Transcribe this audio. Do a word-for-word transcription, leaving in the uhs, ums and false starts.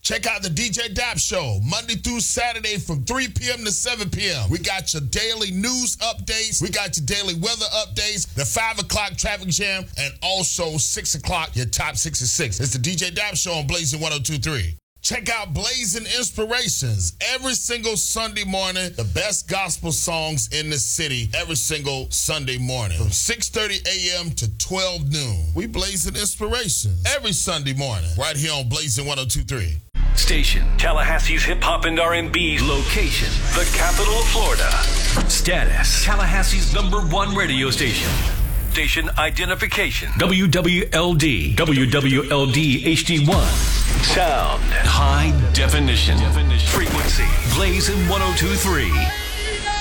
Check out the D J Dap Show, Monday through Saturday from three p.m. to seven p.m. We got your daily news updates. We got your daily weather updates, the five o'clock traffic jam, and also six o'clock, your top sixty-six. It's the D J Dap Show on Blazing one oh two point three. Check out Blazing Inspirations every single Sunday morning. The best gospel songs in the city every single Sunday morning from six thirty a.m. to twelve noon. We Blazing Inspirations every Sunday morning right here on Blazing one oh two point three. Station, Tallahassee's hip-hop and R and B. Location, the capital of Florida. Status, Tallahassee's number one radio station. Station identification, W W L D, W W L D H D one. Sound, high definition. Frequency, Blazing one oh two point three.